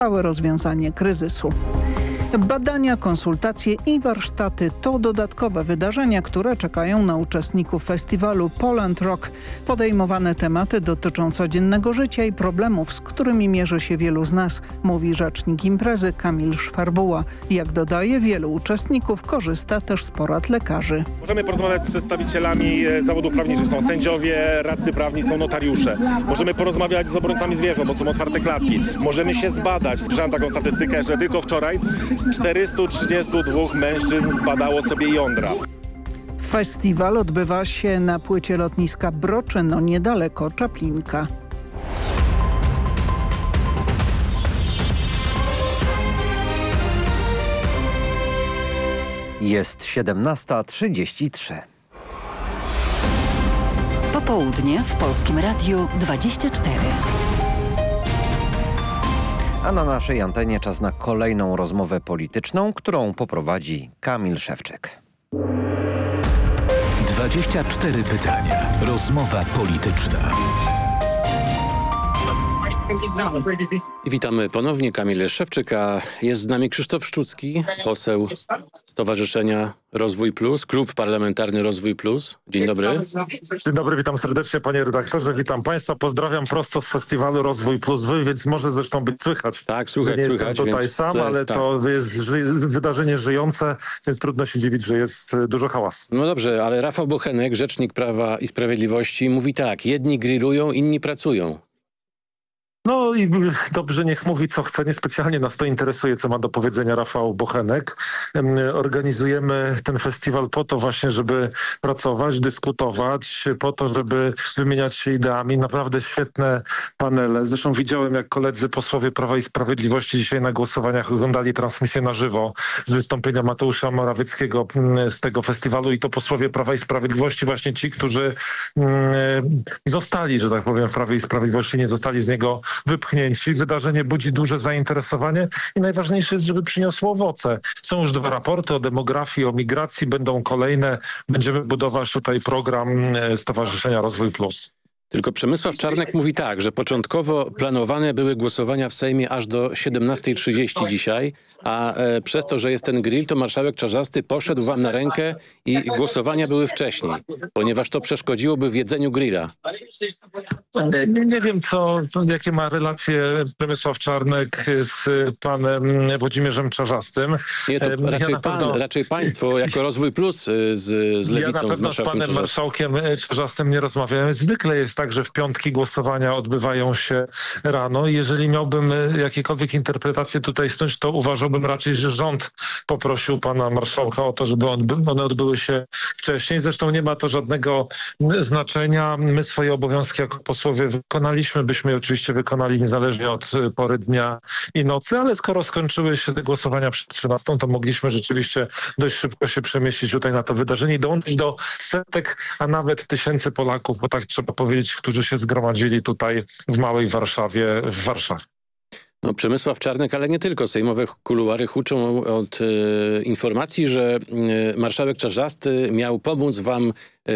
całe rozwiązanie kryzysu. Badania, konsultacje i warsztaty to dodatkowe wydarzenia, które czekają na uczestników festiwalu Poland Rock. Podejmowane tematy dotyczą codziennego życia i problemów, z którymi mierzy się wielu z nas, mówi rzecznik imprezy Kamil Szwarbuła. Jak dodaje, wielu uczestników korzysta też z porad lekarzy. Możemy porozmawiać z przedstawicielami zawodów prawniczych. Są sędziowie, radcy prawni, są notariusze. Możemy porozmawiać z obrońcami zwierząt, bo są otwarte klatki. Możemy się zbadać. Słyszałem taką statystykę, że tylko wczoraj 432 mężczyzn zbadało sobie jądra. Festiwal odbywa się na płycie lotniska Broczyno, niedaleko Czaplinka. Jest 17:33. Popołudnie w Polskim Radiu 24. A na naszej antenie czas na kolejną rozmowę polityczną, którą poprowadzi Kamil Szewczyk. 24 pytania. Rozmowa polityczna. Witamy ponownie, Kamil Szewczyk, a jest z nami Krzysztof Szczucki, poseł Stowarzyszenia Rozwój Plus, Klub Parlamentarny Rozwój Plus. Dzień dobry. Dzień dobry, witam serdecznie panie redaktorze, witam państwa, pozdrawiam prosto z festiwalu Rozwój Plus, więc może zresztą być słychać. Tak, słychać, nie słychać. jestem tutaj sam, ale tak. To jest wydarzenie żyjące, więc trudno się dziwić, że jest dużo hałasu. No dobrze, ale Rafał Bochenek, rzecznik Prawa i Sprawiedliwości, mówi tak: jedni grillują, inni pracują. No i dobrze, niech mówi co chce, niespecjalnie nas to interesuje, co ma do powiedzenia Rafał Bochenek. Organizujemy ten festiwal po to właśnie, żeby pracować, dyskutować, po to, żeby wymieniać się ideami. Naprawdę świetne panele. Zresztą widziałem, jak koledzy posłowie Prawa i Sprawiedliwości dzisiaj na głosowaniach oglądali transmisję na żywo z wystąpienia Mateusza Morawieckiego z tego festiwalu i to posłowie Prawa i Sprawiedliwości, właśnie ci, którzy zostali, że tak powiem, w Prawie i Sprawiedliwości, nie zostali z niego wypchnięci. Wydarzenie budzi duże zainteresowanie i najważniejsze jest, żeby przyniosło owoce. Są już 2 raporty o demografii, o migracji, będą kolejne. Będziemy budować tutaj program Stowarzyszenia Rozwój Plus. Tylko Przemysław Czarnek mówi tak, że początkowo planowane były głosowania w Sejmie aż do 17:30 dzisiaj, a przez to, że jest ten grill, to marszałek Czarzasty poszedł wam na rękę i głosowania były wcześniej, ponieważ to przeszkodziłoby w jedzeniu grilla. Nie wiem, jakie ma relacje Przemysław Czarnek z panem Włodzimierzem Czarzastym. Nie, to raczej państwo jako Rozwój Plus z Lewicą. Ja na pewno z panem marszałkiem Czarzastym nie rozmawiałem. Zwykle jest tak, że w piątki głosowania odbywają się rano i jeżeli miałbym jakiekolwiek interpretacje tutaj snuć, to uważałbym raczej, że rząd poprosił pana marszałka o to, żeby one odbyły się wcześniej. Zresztą nie ma to żadnego znaczenia. My swoje obowiązki jako posłowie wykonaliśmy, byśmy je oczywiście wykonali niezależnie od pory dnia i nocy, ale skoro skończyły się te głosowania przed 13, to mogliśmy rzeczywiście dość szybko się przemieścić tutaj na to wydarzenie i dołączyć do setek, a nawet tysięcy Polaków, bo tak trzeba powiedzieć, którzy się zgromadzili tutaj w małej Warszawie, w Warszawie. No, Przemysław Czarnek, ale nie tylko. Sejmowe kuluary huczą od informacji, że marszałek Czarzasty miał pomóc wam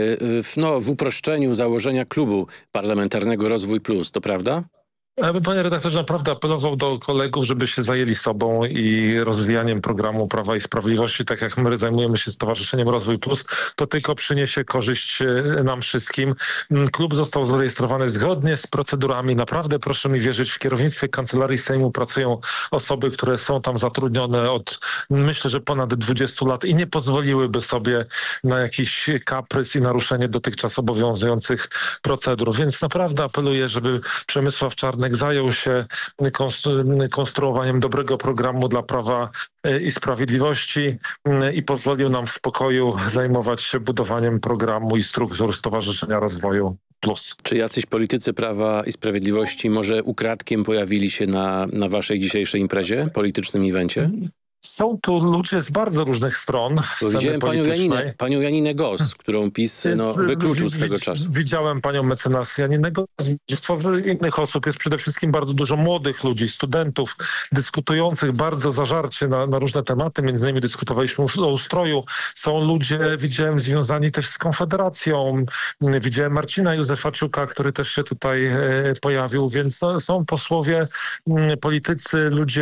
w uproszczeniu założenia klubu parlamentarnego Rozwój Plus. To prawda? Ja bym, panie redaktorze, naprawdę apelował do kolegów, żeby się zajęli sobą i rozwijaniem programu Prawa i Sprawiedliwości, tak jak my zajmujemy się Stowarzyszeniem Rozwój Plus, to tylko przyniesie korzyść nam wszystkim. Klub został zarejestrowany zgodnie z procedurami. Naprawdę proszę mi wierzyć, w kierownictwie Kancelarii Sejmu pracują osoby, które są tam zatrudnione od, myślę, że ponad 20 lat i nie pozwoliłyby sobie na jakiś kaprys i naruszenie dotychczas obowiązujących procedur. Więc naprawdę apeluję, żeby Przemysław Czarnek zajął się konstruowaniem dobrego programu dla Prawa i Sprawiedliwości i pozwolił nam w spokoju zajmować się budowaniem programu i struktur Stowarzyszenia Rozwoju Plus. Czy jacyś politycy Prawa i Sprawiedliwości może ukradkiem pojawili się na waszej dzisiejszej imprezie, politycznym evencie? Są tu ludzie z bardzo różnych stron. Widziałem panią Janinę Gos, którą PiS wykluczył swego czasu. Widziałem panią mecenas Janinę Gos. Innych osób jest przede wszystkim bardzo dużo młodych ludzi, studentów, dyskutujących bardzo zażarcie na różne tematy. Między innymi dyskutowaliśmy o ustroju. Są ludzie, widziałem, związani też z Konfederacją. Widziałem Marcina Józefaciuka, który też się tutaj pojawił, więc są posłowie, politycy, ludzie